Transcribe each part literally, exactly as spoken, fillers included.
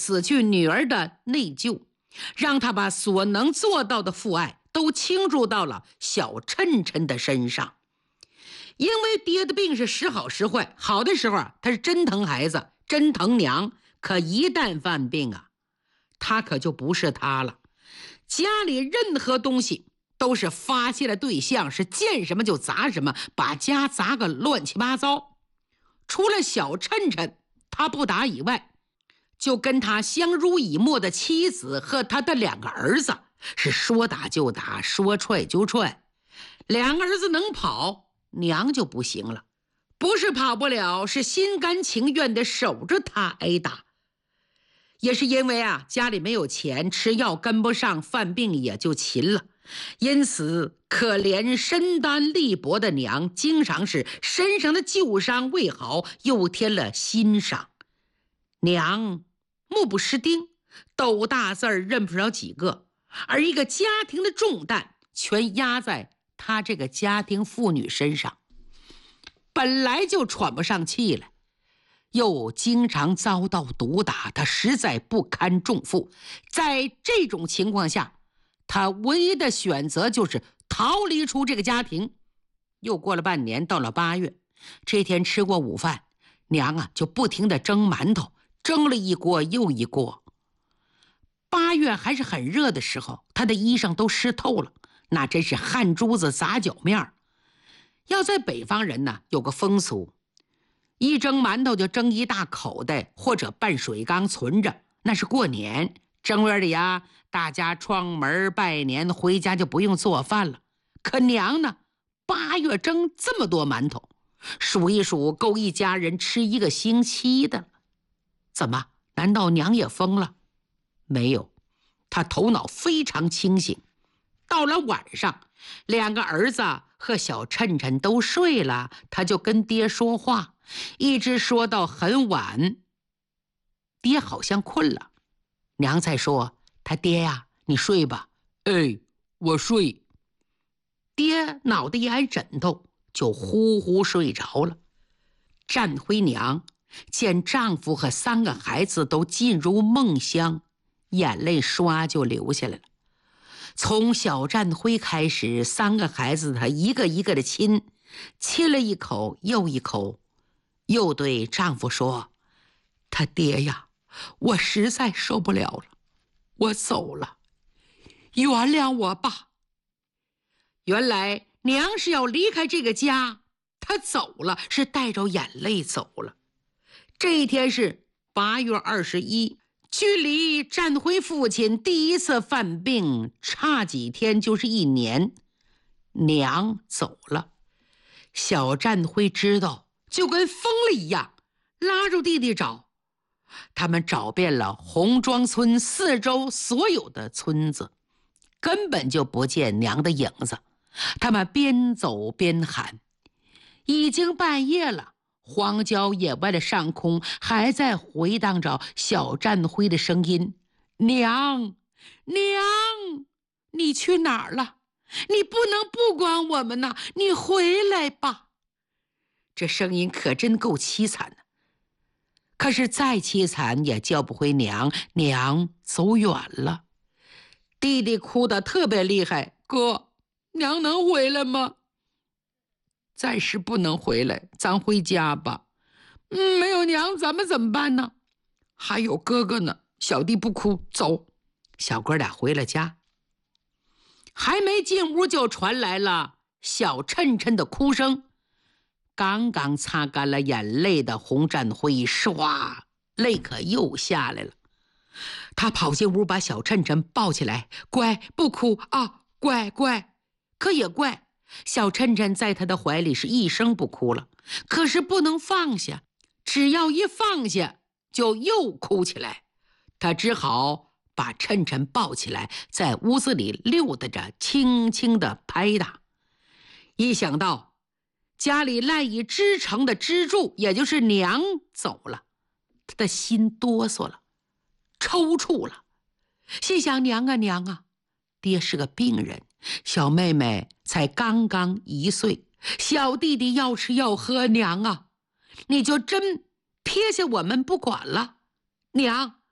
死去女儿的内疚，让他把所能做到的父爱都倾注到了小琛琛的身上。因为爹的病是时好时坏，好的时候啊，他是真疼孩子，真疼娘，可一旦犯病啊，他可就不是他了。家里任何东西都是发泄的对象，是见什么就砸什么，把家砸个乱七八糟。除了小琛琛他不打以外，就跟他相濡以沫的妻子和他的两个儿子是说打就打，说踹就踹。两个儿子能跑，娘就不行了，不是跑不了，是心甘情愿地守着他挨打。也是因为啊，家里没有钱，吃药跟不上，犯病也就勤了。因此可怜身单力薄的娘经常是身上的旧伤未好，又添了新伤。娘目不识丁，斗大字儿认不着几个，而一个家庭的重担全压在她这个家庭妇女身上，本来就喘不上气来，又经常遭到毒打，她实在不堪重负。在这种情况下，她唯一的选择就是逃离出这个家庭。又过了半年，到了八月，这天吃过午饭，娘啊就不停地蒸馒头，蒸了一锅又一锅。八月还是很热的时候，她的衣裳都湿透了，那真是汗珠子砸脚面。要在北方人呢，有个风俗，一蒸馒头就蒸一大口袋，或者半水缸存着，那是过年。正月里呀，大家串门拜年，回家就不用做饭了。可娘呢，八月蒸这么多馒头，数一数够一家人吃一个星期的。怎么？难道娘也疯了？没有，她头脑非常清醒。到了晚上，两个儿子和小琛琛都睡了，她就跟爹说话，一直说到很晚。爹好像困了，娘才说：“他爹呀，你睡吧。”哎，我睡。爹脑袋一挨枕头，就呼呼睡着了。战辉娘见丈夫和三个孩子都进入梦乡，眼泪唰就流下来了。从小战辉开始，三个孩子她一个一个的亲，亲了一口又一口，又对丈夫说：“他爹呀，我实在受不了了，我走了，原谅我吧。”原来娘是要离开这个家，她走了，是带着眼泪走了。这一天是八月二十一，距离战辉父亲第一次犯病差几天就是一年。娘走了，小战辉知道，就跟疯了一样，拉住弟弟找。他们找遍了红庄村四周所有的村子，根本就不见娘的影子。他们边走边喊，已经半夜了，荒郊野外的上空还在回荡着小战辉的声音：“娘，娘，你去哪儿了？你不能不管我们呐，你回来吧。”这声音可真够凄惨的。可是再凄惨也叫不回娘，娘走远了。弟弟哭得特别厉害：“哥，娘能回来吗？”“暂时不能回来，咱回家吧。”“嗯，没有娘咱们怎么办呢？”“还有哥哥呢。”“小弟不哭，走。”小哥俩回了家，还没进屋就传来了小琛琛的哭声。刚刚擦干了眼泪的洪战辉唰，泪可又下来了。他跑进屋把小琛琛抱起来：“乖，不哭啊，乖乖。”可也怪，小琛琛在他的怀里是一声不哭了，可是不能放下，只要一放下就又哭起来。他只好把琛琛抱起来，在屋子里溜达着，轻轻地拍打。一想到家里赖以支撑的支柱，也就是娘走了，他的心哆嗦了，抽搐了。心想：娘啊娘啊，爹是个病人，小妹妹才刚刚一岁，小弟弟要吃要喝，娘啊，你就真撇下我们不管了？娘，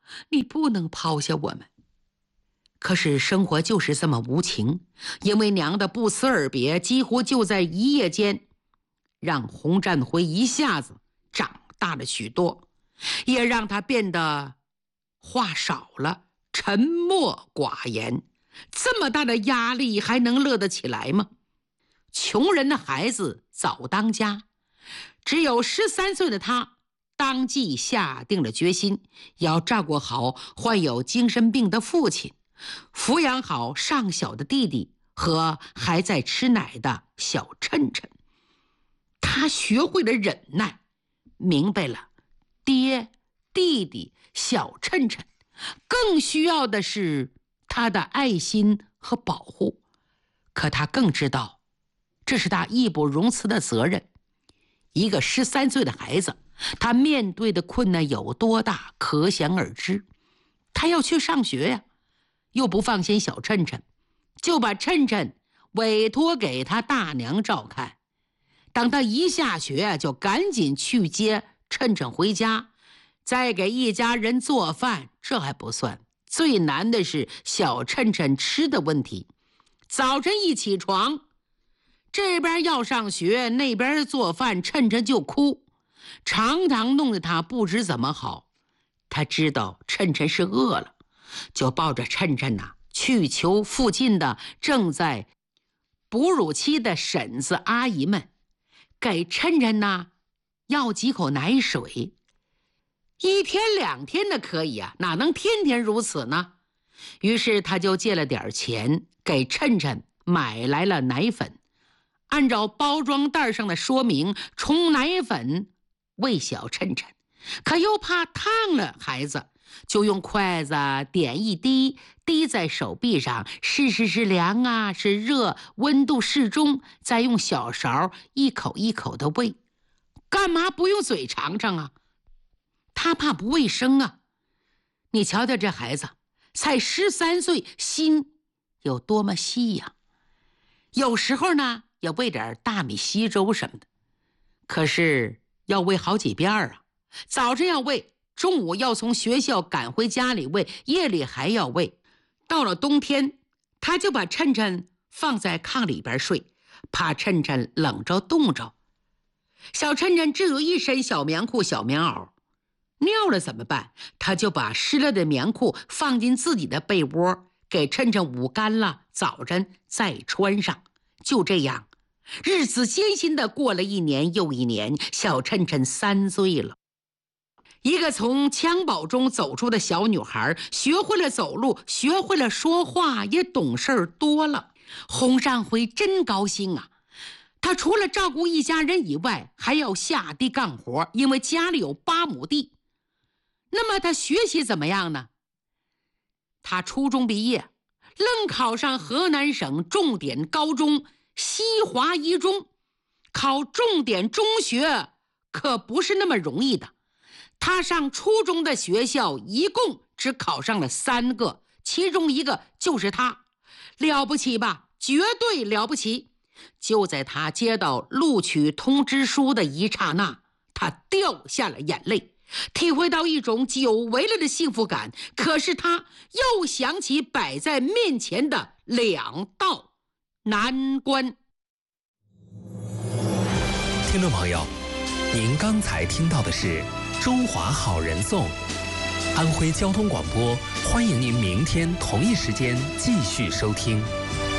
你不能抛下我们。可是生活就是这么无情，因为娘的不辞而别，几乎就在一夜间，让洪占辉一下子长大了许多，也让他变得话少了，沉默寡言。这么大的压力还能乐得起来吗？穷人的孩子早当家，只有十三岁的他当即下定了决心，要照顾好患有精神病的父亲，抚养好尚小的弟弟和还在吃奶的小趁趁。他学会了忍耐，明白了爹、弟弟、小趁趁更需要的是他的爱心和保护。可他更知道，这是他义不容辞的责任。一个十三岁的孩子，他面对的困难有多大，可想而知。他要去上学呀，又不放心小趁趁，就把趁趁委托给他大娘照看。当他一下学，就赶紧去接趁趁回家，再给一家人做饭。这还不算，最难的是小趁趁吃的问题。早晨一起床，这边要上学，那边做饭，趁趁就哭，常常弄得他不知怎么好。他知道趁趁是饿了，就抱着趁趁呐、啊、去求附近的正在哺乳期的婶子阿姨们，给趁趁呐要几口奶水。一天两天的可以啊，哪能天天如此呢？于是他就借了点钱，给趁趁买来了奶粉，按照包装袋上的说明冲奶粉喂小趁趁，可又怕烫了孩子，就用筷子点一滴，滴在手臂上，试试是凉啊是热，温度适中，再用小勺一口一口的喂。干嘛不用嘴尝尝啊？他怕不卫生啊。你瞧瞧这孩子才十三岁，心有多么细呀、啊！有时候呢也喂点大米稀粥什么的，可是要喂好几遍啊。早晨要喂，中午要从学校赶回家里喂，夜里还要喂。到了冬天，他就把趁趁放在炕里边睡，怕趁趁冷着冻着。小趁趁只有一身小棉裤小棉袄，尿了怎么办？他就把湿了的棉裤放进自己的被窝，给趁趁捂干了，早晨再穿上。就这样，日子艰辛的过了一年又一年，小趁趁三岁了。一个从襁褓中走出的小女孩，学会了走路，学会了说话，也懂事多了。洪占辉真高兴啊！他除了照顾一家人以外，还要下地干活，因为家里有八亩地。那么他学习怎么样呢？他初中毕业，愣考上河南省重点高中西华一中。考重点中学可不是那么容易的。他上初中的学校一共只考上了三个，其中一个就是他。了不起吧？绝对了不起！就在他接到录取通知书的一刹那，他掉下了眼泪，体会到一种久违了的幸福感。可是他又想起摆在面前的两道难关。 听众朋友，您刚才听到的是《中华好人颂》，安徽交通广播，欢迎您明天同一时间继续收听。